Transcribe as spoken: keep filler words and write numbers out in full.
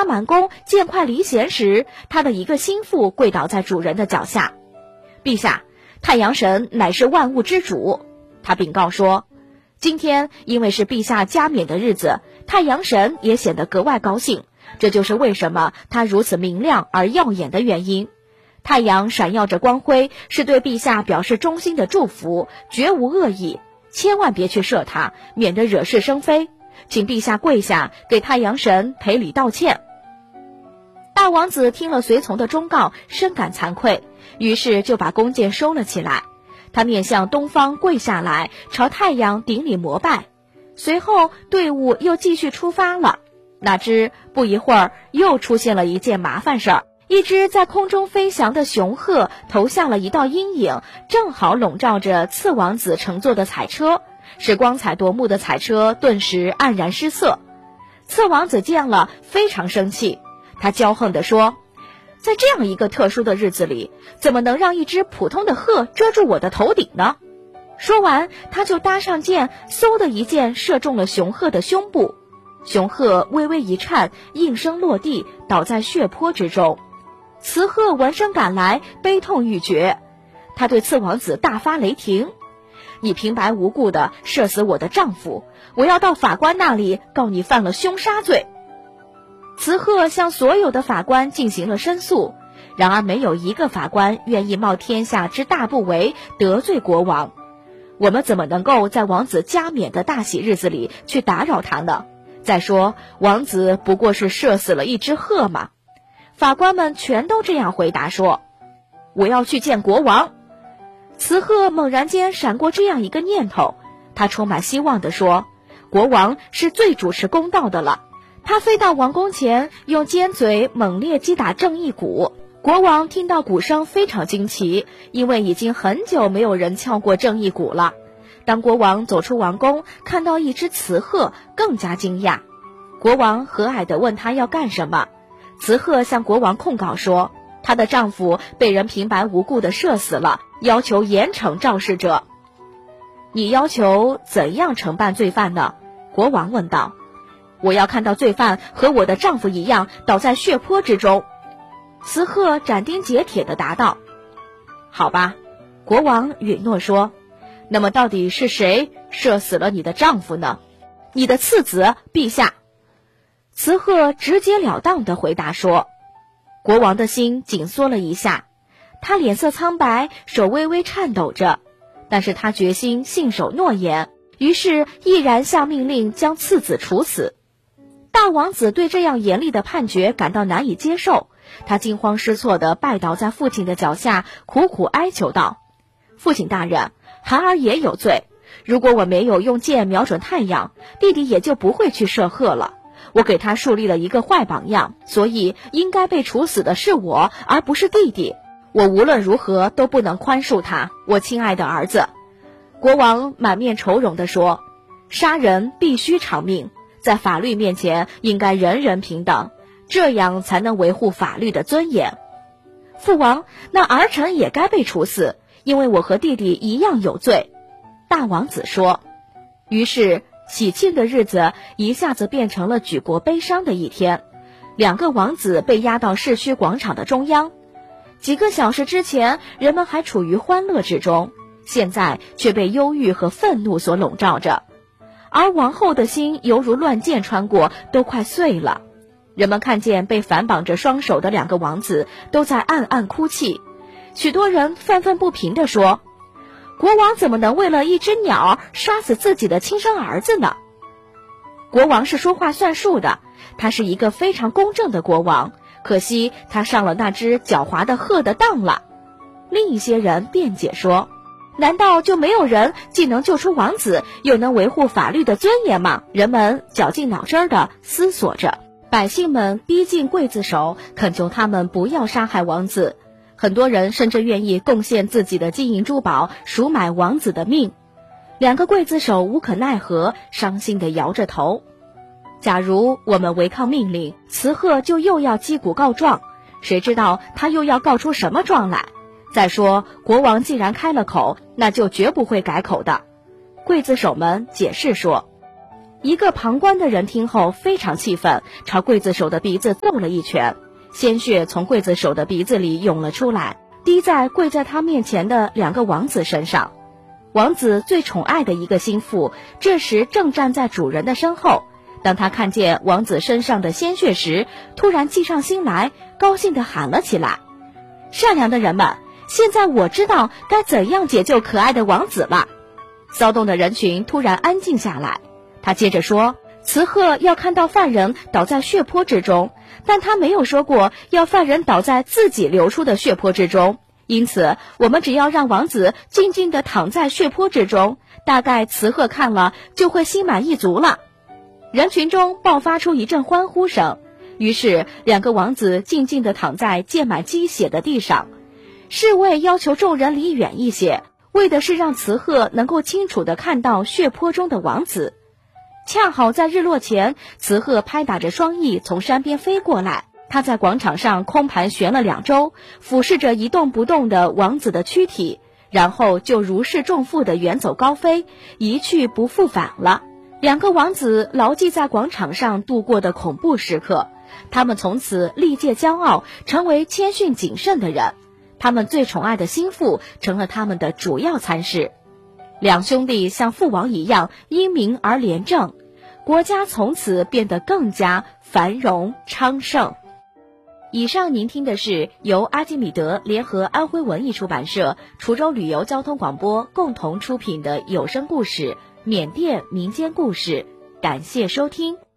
哈满宫见快离弦时，他的一个心腹跪倒在主人的脚下。陛下，太阳神乃是万物之主。他禀告说，今天因为是陛下加冕的日子，太阳神也显得格外高兴，这就是为什么他如此明亮而耀眼的原因。太阳闪耀着光辉，是对陛下表示衷心的祝福，绝无恶意，千万别去射它，免得惹是生非。请陛下跪下，给太阳神赔礼道歉。大王子听了随从的忠告，深感惭愧，于是就把弓箭收了起来。他面向东方跪下来，朝太阳顶礼膜拜。随后队伍又继续出发了。哪知不一会儿又出现了一件麻烦事儿，一只在空中飞翔的雄鹤投下了一道阴影，正好笼罩着次王子乘坐的彩车，使光彩夺目的彩车顿时黯然失色。次王子见了非常生气，他骄横地说，在这样一个特殊的日子里，怎么能让一只普通的鹤遮住我的头顶呢？说完，他就搭上箭，嗖的一箭射中了雄鹤的胸部。雄鹤微微一颤，应声落地，倒在血泊之中。雌鹤闻声赶来，悲痛欲绝。他对次王子大发雷霆，你平白无故地射死我的丈夫，我要到法官那里告你犯了凶杀罪。雌鹤向所有的法官进行了申诉，然而没有一个法官愿意冒天下之大不韪得罪国王。我们怎么能够在王子加冕的大喜日子里去打扰他呢？再说，王子不过是射死了一只鹤嘛。法官们全都这样回答说，我要去见国王。雌鹤猛然间闪过这样一个念头，他充满希望地说，国王是最主持公道的了。他飞到王宫前，用尖嘴猛烈击打正义鼓。国王听到鼓声非常惊奇，因为已经很久没有人敲过正义鼓了。当国王走出王宫，看到一只雌鹤，更加惊讶。国王和蔼地问他要干什么。雌鹤向国王控告说，她的丈夫被人平白无故地射死了，要求严惩肇事者。你要求怎样惩办罪犯呢？国王问道。我要看到罪犯和我的丈夫一样倒在血泊之中。雌鹤斩钉截铁地答道。好吧，国王允诺说，那么到底是谁射死了你的丈夫呢？你的次子，陛下。雌鹤直截了当地回答说。国王的心紧缩了一下，他脸色苍白，手微微颤抖着，但是他决心信守诺言，于是毅然下命令将次子处死。大王子对这样严厉的判决感到难以接受，他惊慌失措地拜倒在父亲的脚下，苦苦哀求道，父亲大人，孩儿也有罪，如果我没有用箭瞄准太阳，弟弟也就不会去射鹤了。我给他树立了一个坏榜样，所以应该被处死的是我，而不是弟弟。我无论如何都不能宽恕他，我亲爱的儿子。国王满面愁容地说，杀人必须偿命，在法律面前应该人人平等，这样才能维护法律的尊严。父王，那儿臣也该被处死，因为我和弟弟一样有罪。大王子说。于是喜庆的日子一下子变成了举国悲伤的一天。两个王子被押到市区广场的中央。几个小时之前，人们还处于欢乐之中，现在却被忧郁和愤怒所笼罩着。而王后的心犹如乱箭穿过，都快碎了。人们看见被反绑着双手的两个王子都在暗暗哭泣，许多人愤愤不平地说，国王怎么能为了一只鸟杀死自己的亲生儿子呢？国王是说话算数的，他是一个非常公正的国王，可惜他上了那只狡猾的鹤的当了。另一些人辩解说，难道就没有人既能救出王子，又能维护法律的尊严吗？人们绞尽脑汁地思索着。百姓们逼近刽子手，恳求他们不要杀害王子。很多人甚至愿意贡献自己的金银珠宝，赎买王子的命。两个刽子手无可奈何，伤心地摇着头。假如我们违抗命令，雌鹤就又要击鼓告状，谁知道他又要告出什么状来？再说，国王既然开了口，那就绝不会改口的。刽子手们解释说， 一个旁观的人听后非常气愤，朝刽子手的鼻子揍了一拳，鲜血从刽子手的鼻子里涌了出来，滴在跪在他面前的两个王子身上。王子最宠爱的一个心腹，这时正站在主人的身后。当他看见王子身上的鲜血时，突然计上心来，高兴地喊了起来：善良的人们，现在我知道该怎样解救可爱的王子了。骚动的人群突然安静下来。他接着说，雌鹤要看到犯人倒在血泊之中，但他没有说过要犯人倒在自己流出的血泊之中，因此我们只要让王子静静地躺在血泊之中，大概雌鹤看了就会心满意足了。人群中爆发出一阵欢呼声，于是两个王子静静地躺在溅满鸡血的地上。侍卫要求众人离远一些，为的是让雌鹤能够清楚地看到血泊中的王子。恰好在日落前，雌鹤拍打着双翼从山边飞过来，它在广场上空盘旋了两周，俯视着一动不动的王子的躯体，然后就如释重负地远走高飞，一去不复返了。两个王子牢记在广场上度过的恐怖时刻，他们从此历届骄傲，成为谦逊谨慎的人。他们最宠爱的心腹成了他们的主要参事。两兄弟像父王一样英明而廉政，国家从此变得更加繁荣昌盛。以上您听的是由阿基米德联合安徽文艺出版社、滁州旅游交通广播共同出品的有声故事《缅甸民间故事》，感谢收听。